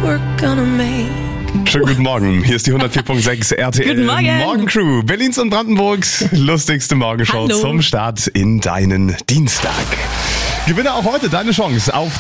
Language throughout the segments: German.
we're gonna make. Schönen guten Morgen, hier ist die 104.6 RTL Guten Morgen. Morgencrew, Berlins und Brandenburgs lustigste Morgenshow Hallo. zum Start in deinen Dienstag. Gewinne auch heute deine Chance auf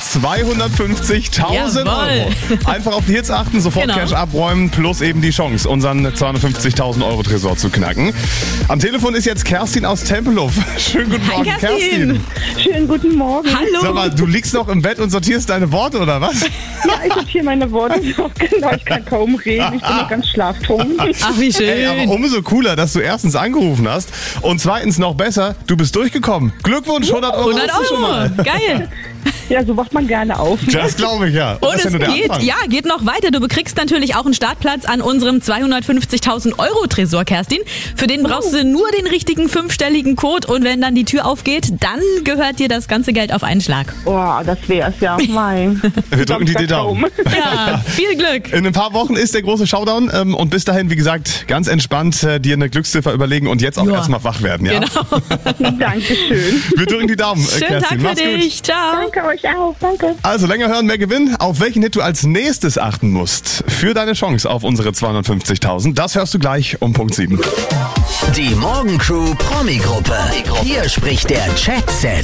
250.000 Jawohl. Euro. Einfach auf die Hits achten, sofort Genau. Cash abräumen, plus eben die Chance, unseren 250.000 Euro Tresor zu knacken. Am Telefon ist jetzt Kerstin aus Tempelhof. Schönen guten Morgen, Kerstin. Schönen guten Morgen. Hallo. Sag mal, du liegst noch im Bett und sortierst deine Worte, oder was? Ja, ich sortiere meine Worte noch. Genau, ich kann kaum reden. Ich bin noch ganz schlaftrunken. Ach, wie schön. Ey, aber umso cooler, dass du erstens angerufen hast und zweitens noch besser, du bist durchgekommen. Glückwunsch, 100 Euro. 100 hast du schon mal. Euro. Geil. Ja, so wacht man gerne auf. Das glaube ich, ja. Und das ist es ja nur der Anfang. geht noch weiter. Du bekriegst natürlich auch einen Startplatz an unserem 250.000 Euro Tresor, Kerstin. Für den brauchst du nur den richtigen 5-stelligen Code und wenn dann die Tür aufgeht, dann gehört dir das ganze Geld auf einen Schlag. Boah, das wär's ja. Mein. Wir drücken dir die Daumen. Ja, viel Glück. In ein paar Wochen ist der große Showdown und bis dahin, wie gesagt, ganz entspannt dir eine Glücksziffer überlegen und jetzt auch Ja. erstmal wach werden, ja? Genau. Dankeschön. Wir drücken die Daumen, Schönen Kerstin. Tag für Mach's gut. dich. Ciao. Danke euch auch. Danke. Also länger hören, mehr Gewinn. Auf welchen Hit du als nächstes achten musst für deine Chance auf unsere 250.000, das hörst du gleich um Punkt 7. Die Morgencrew Promi-Gruppe. Hier spricht der Chat-Set.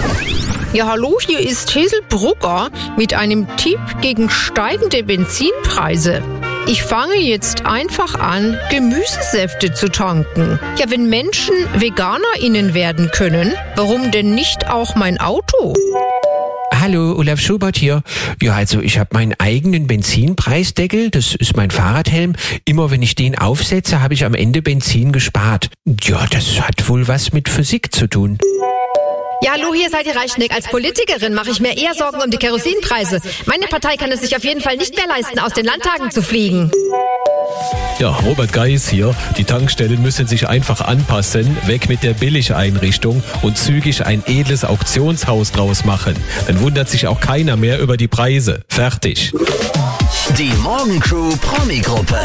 Ja, hallo, hier ist Hazel Brugger mit einem Tipp gegen steigende Benzinpreise. Ich fange jetzt einfach an, Gemüsesäfte zu tanken. Ja, wenn Menschen VeganerInnen werden können, warum denn nicht auch mein Auto? Hallo, Olaf Schubert hier. Ja, also ich habe meinen eigenen Benzinpreisdeckel, das ist mein Fahrradhelm. Immer wenn ich den aufsetze, habe ich am Ende Benzin gespart. Ja, das hat wohl was mit Physik zu tun. Ja, hallo, hier seid ihr Reichneck. Als Politikerin mache ich mir eher Sorgen um die Kerosinpreise. Meine Partei kann es sich auf jeden Fall nicht mehr leisten, aus den Landtagen zu fliegen. Ja, Robert Geis hier. Die Tankstellen müssen sich einfach anpassen, weg mit der Billigeinrichtung und zügig ein edles Auktionshaus draus machen. Dann wundert sich auch keiner mehr über die Preise. Fertig. Die Morgencrew Promi-Gruppe.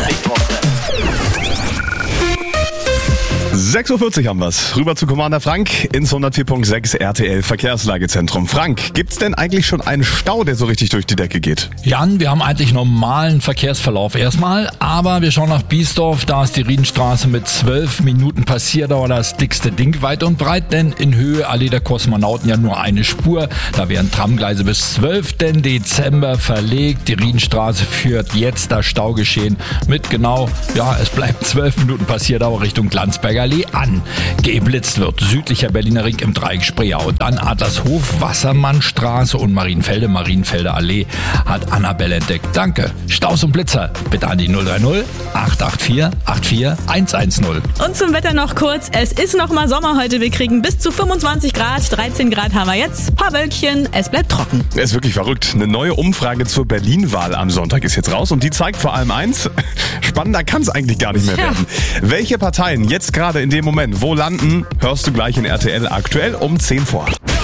6.40 Uhr haben wir's. Rüber zu Commander Frank ins 104.6 RTL Verkehrslagezentrum. Frank, gibt's denn eigentlich schon einen Stau, der so richtig durch die Decke geht? Jan, wir haben eigentlich normalen Verkehrsverlauf erstmal, aber wir schauen nach Biesdorf, da ist die Riedenstraße mit 12 Minuten Passierdauer das dickste Ding weit und breit, denn in Höhe Allee der Kosmonauten ja nur eine Spur. Da werden Tramgleise bis 12. Dezember verlegt. Die Riedenstraße führt jetzt das Staugeschehen mit genau, ja, es bleibt 12 Minuten Passierdauer Richtung Landsberger Allee an. Geblitzt wird südlicher Berliner Ring im Dreieck Spreeau, dann Adlershof, Wassermannstraße und Marienfelder Allee hat Annabelle entdeckt. Danke. Staus und Blitzer bitte an die 030 884 84 110. Und zum Wetter noch kurz. Es ist noch mal Sommer heute. Wir kriegen bis zu 25 Grad. 13 Grad haben wir jetzt. Paar Wölkchen. Es bleibt trocken. Es ist wirklich verrückt. Eine neue Umfrage zur Berlin-Wahl am Sonntag ist jetzt raus und die zeigt vor allem eins. Spannender kann es eigentlich gar nicht mehr werden. Welche Parteien jetzt gerade in dem Moment wo landen, hörst du gleich in RTL aktuell um 10 vor.